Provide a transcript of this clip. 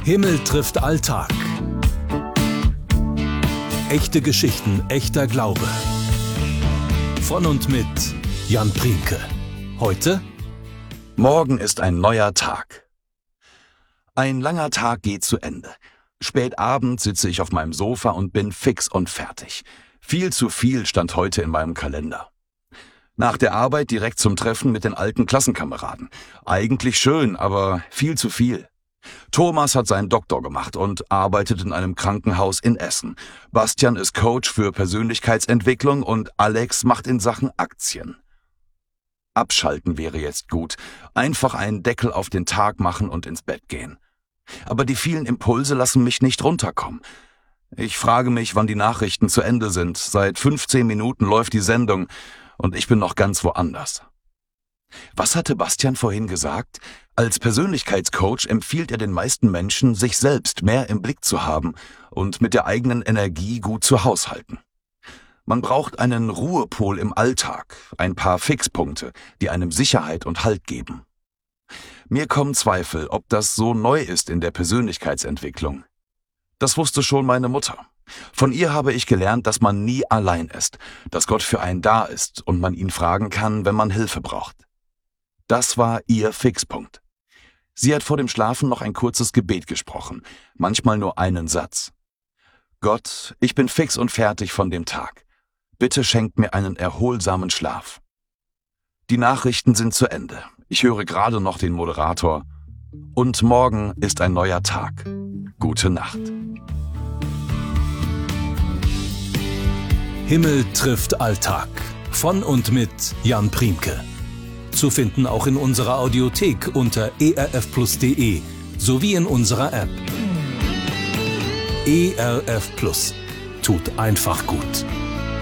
Himmel trifft Alltag. Echte Geschichten, echter Glaube. Von und mit Jan Priemke. Heute: Morgen ist ein neuer Tag. Ein langer Tag geht zu Ende. Spät abends sitze ich auf meinem Sofa und bin fix und fertig. Viel zu viel stand heute in meinem Kalender. Nach der Arbeit direkt zum Treffen mit den alten Klassenkameraden. Eigentlich schön, aber viel zu viel. Thomas hat seinen Doktor gemacht und arbeitet in einem Krankenhaus in Essen. Bastian ist Coach für Persönlichkeitsentwicklung und Alex macht in Sachen Aktien. Abschalten wäre jetzt gut. Einfach einen Deckel auf den Tag machen und ins Bett gehen. Aber die vielen Impulse lassen mich nicht runterkommen. Ich frage mich, wann die Nachrichten zu Ende sind. Seit 15 Minuten läuft die Sendung und ich bin noch ganz woanders. Was hatte Bastian vorhin gesagt? Als Persönlichkeitscoach empfiehlt er den meisten Menschen, sich selbst mehr im Blick zu haben und mit der eigenen Energie gut zu haushalten. Man braucht einen Ruhepol im Alltag, ein paar Fixpunkte, die einem Sicherheit und Halt geben. Mir kommen Zweifel, ob das so neu ist in der Persönlichkeitsentwicklung. Das wusste schon meine Mutter. Von ihr habe ich gelernt, dass man nie allein ist, dass Gott für einen da ist und man ihn fragen kann, wenn man Hilfe braucht. Das war ihr Fixpunkt. Sie hat vor dem Schlafen noch ein kurzes Gebet gesprochen, manchmal nur einen Satz. Gott, ich bin fix und fertig von dem Tag. Bitte schenk mir einen erholsamen Schlaf. Die Nachrichten sind zu Ende. Ich höre gerade noch den Moderator. Und morgen ist ein neuer Tag. Gute Nacht. Himmel trifft Alltag. Von und mit Jan Priemke. Zu finden auch in unserer Audiothek unter erfplus.de sowie in unserer App. ERF Plus. Tut einfach gut.